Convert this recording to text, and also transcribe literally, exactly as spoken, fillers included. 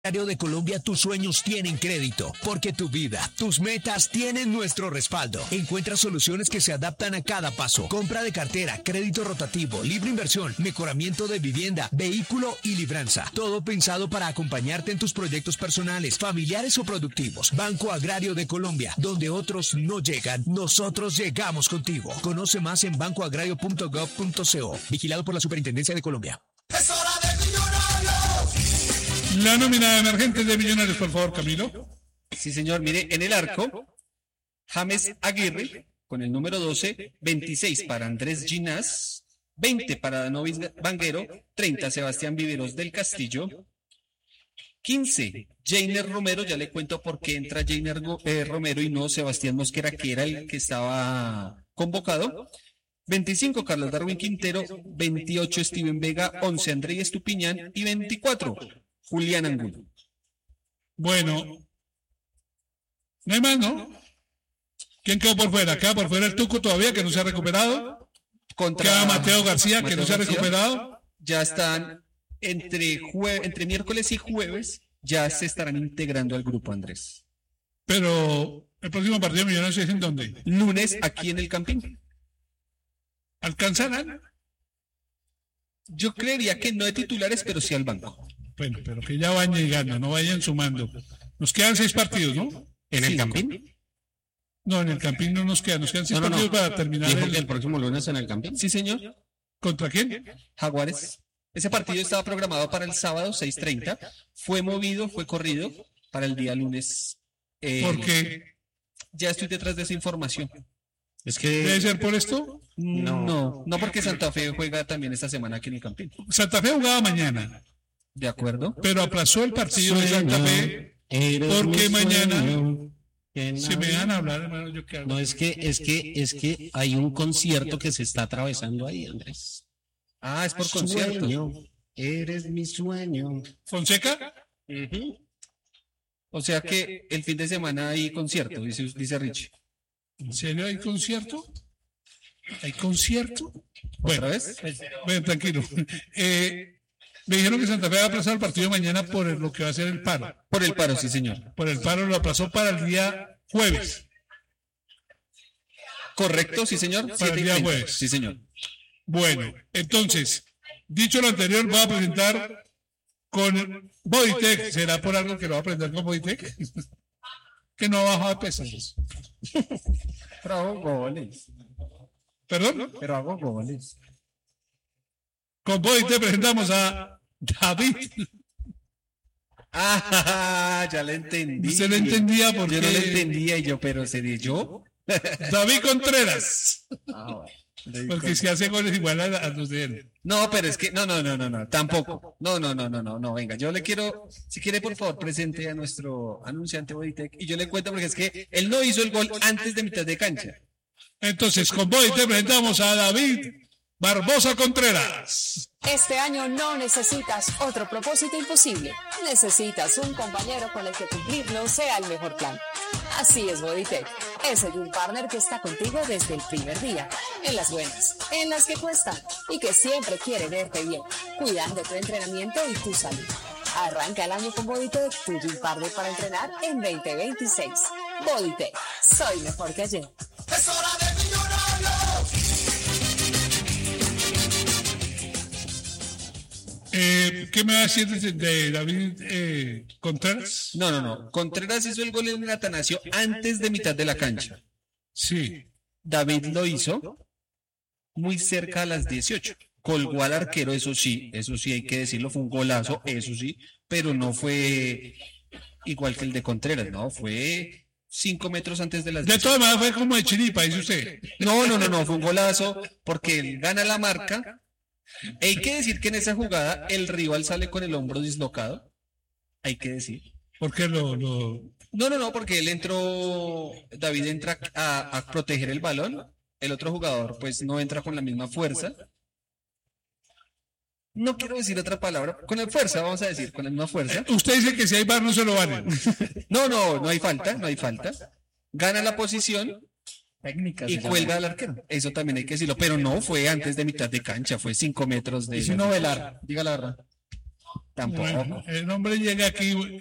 Agrario de Colombia, tus sueños tienen crédito, porque tu vida, tus metas tienen nuestro respaldo. Encuentra soluciones que se adaptan a cada paso. Compra de cartera, crédito rotativo, libre inversión, mejoramiento de vivienda, vehículo y libranza. Todo pensado para acompañarte en tus proyectos personales, familiares o productivos. Banco Agrario de Colombia, donde otros no llegan, nosotros llegamos contigo. Conoce más en banco agrario punto gov punto co. Vigilado por la Superintendencia de Colombia. ¡Es hora de Millonarios! La nómina de emergentes de Millonarios, por favor, Camilo. Sí, señor. Mire, en el arco, James Aguirre, con el número doce, veintiséis para Andrés Ginás, veinte para Danovis Vanguero, treinta Sebastián Viveros del Castillo, quince Jainer Romero, ya le cuento por qué entra Jainer eh, Romero y no Sebastián Mosquera, que era el que estaba convocado, veinticinco Carlos Darwin Quintero, veintiocho Steven Vega, once André Estupiñán y veinticuatro Julián Angulo. Bueno, no hay más, ¿no? ¿Quién quedó por fuera? Queda por fuera el Tuco todavía, que no se ha recuperado. Contra Queda Mateo García, Mateo que no se ha García. recuperado. Ya están entre, jue entre miércoles y jueves, ya se estarán integrando al grupo, Andrés. Pero el próximo partido de Millonarios es en dónde? Lunes, aquí en el Campín. ¿Alcanzarán? Yo creería que no de titulares, pero sí al banco. Bueno, pero que ya vayan llegando, no vayan sumando. Nos quedan seis partidos, ¿no? ¿En el Campín? No, en el Campín no nos quedan, nos quedan seis No, no, partidos no. para terminar. ¿Dijo El... que el próximo lunes en el Campín? Sí, señor. ¿Contra quién? Jaguares. Ese partido estaba programado para el sábado, seis treinta. Fue movido, fue corrido para el día lunes. Eh, ¿Por qué? Ya estoy detrás de esa información. Es que ¿Debe ser por esto? No, no, no porque Santa Fe juega también esta semana aquí en el Campín. Santa Fe jugaba mañana, ¿De acuerdo? pero aplazó el partido de Santa Fe porque mañana se me van a hablar, hermano, yo qué hago. No, es que, es que, es que hay un concierto que se está atravesando ahí, Andrés. Ah, es por concierto. Sueño, eres mi sueño. ¿Fonseca? O sea que el fin de semana hay concierto, dice, dice Richie. ¿En serio hay concierto? ¿Hay concierto? ¿Otra Bueno, vez? bueno, tranquilo. Eh, me dijeron que Santa Fe va a aplazar el partido de mañana por el- lo que va a ser el paro. Por el paro, sí, señor. Por el paro lo aplazó para el día jueves. Correcto, sí, señor. Para Siete el y día treinta. jueves. Sí, señor. Bueno, entonces, dicho lo anterior, voy a presentar con Bodytech. ¿Será por algo que lo va a presentar con Bodytech? Que no ha bajado de pesos. Pero hago goles. ¿Perdón? Pero hago goles. Con Bodytech presentamos a David. Ah, ya le entendí. Usted no entendía por Yo no le qué. entendía y yo, pero ¿sería yo? David Contreras. Ah, bueno. Porque si hace goles igual a, a los de él. No, pero es que, no, no, no, no, no, tampoco. No, no, no, no, no, no, venga, yo le quiero, si quiere, por favor, presente a nuestro anunciante Bodytech y yo le cuento porque es que él no hizo el gol antes de mitad de cancha. Entonces, con Bodytech presentamos a David Barbosa Contreras. Este año no necesitas otro propósito imposible. Necesitas un compañero con el que cumplirlo sea el mejor plan. Así es Bodytech. Es el un partner que está contigo desde el primer día. En las buenas, en las que cuestan y que siempre quiere verte bien, cuidando tu entrenamiento y tu salud. Arranca el año con Bodytech, tu gym partner para entrenar en veinte veintiséis. Bodytech. Soy mejor que ayer. ¡Es hora de Millonarios! Eh, ¿Qué me va a decir de, de David eh, Contreras? No, no, no. Contreras hizo el gol en el Atanasio antes de mitad de la cancha. Sí. David lo hizo muy cerca a las dieciocho. Colgó al arquero, eso sí, eso sí hay que decirlo, fue un golazo, eso sí, pero no fue igual que el de Contreras, no, fue cinco metros antes de las De dieciocho. todas maneras fue como de chiripa, dice usted. No, no, no, no, fue un golazo porque él gana la marca. Hay que decir que en esa jugada el rival sale con el hombro dislocado. Hay que decir. Porque lo, lo... No, no, no, porque él entró, David entra a, a proteger el balón. El otro jugador pues no entra con la misma fuerza. No quiero decir otra palabra. Con la fuerza, vamos a decir, con la misma fuerza. Usted dice que si hay bar no se lo valen. No, no, no hay falta, no hay falta. Gana la posición Técnica. y cuelga al arquero. Eso también hay que decirlo, pero no fue antes de mitad de cancha, fue cinco metros de... Y si no velar, diga la verdad. Tampoco. El hombre llega aquí